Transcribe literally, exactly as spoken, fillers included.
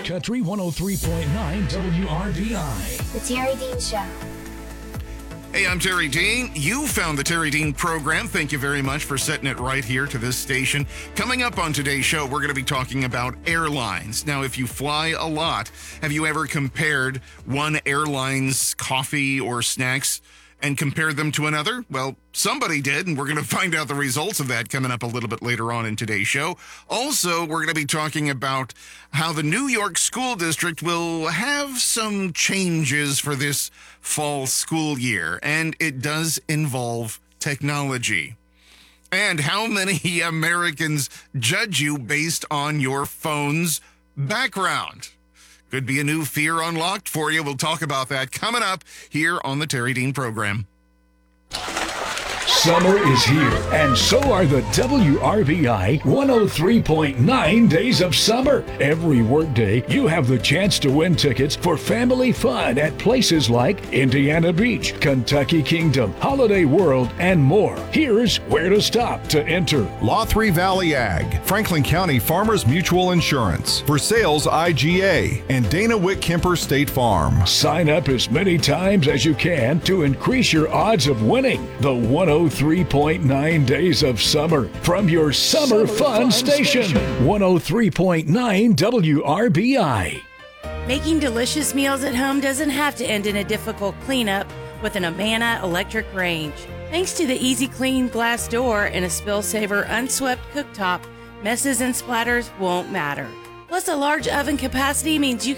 Country one oh three point nine W R B I. The Terry Dean Show. Hey, I'm Terry Dean. You found the Terry Dean program. Thank you very much for setting it right here to this station. Coming up on today's show, we're going to be talking about airlines. Now, if you fly a lot, have you ever compared one airline's coffee or snacks and compared them to another? Well, somebody did, and we're going to find out the results of that coming up a little bit later on in today's show. Also, we're going to be talking about how the New York School District will have some changes for this fall school year, and it does involve technology. And how many Americans judge you based on your phone's background? Could be a new fear unlocked for you. We'll talk about that coming up here on the Terry Dean program. Summer is here, and so are the W R B I one oh three point nine Days of Summer. Every workday, you have the chance to win tickets for family fun at places like Indiana Beach, Kentucky Kingdom, Holiday World, and more. Here's where to stop to enter. Law three Valley Ag, Franklin County Farmers Mutual Insurance, For Sales I G A, and Dana Witt Kemper State Farm. Sign up as many times as you can to increase your odds of winning the one oh three point nine Days of Summer from your Summer, Summer Fun, Fun Station. Station, one oh three point nine W R B I. Making delicious meals at home doesn't have to end in a difficult cleanup with an Amana electric range. Thanks to the Easy Clean glass door and a Spill Saver unswept cooktop, messes and splatters won't matter. Plus, a large oven capacity means you